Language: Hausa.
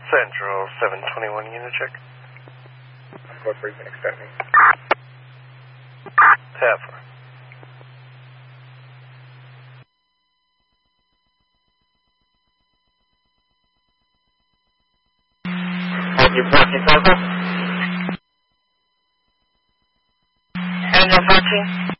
Central 721 unit check. What briefing expecting? Taffer. Walkie circle? Angel 14.